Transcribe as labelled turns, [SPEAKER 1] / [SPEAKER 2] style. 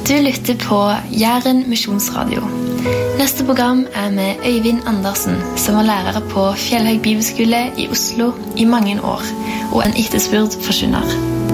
[SPEAKER 1] Du lytter på Jæren Misjonsradio. Neste program med Øyvind Andersen, som var lærer på Fjellhøg Bibelskole i Oslo i mange år, og en etterspurt forkynner.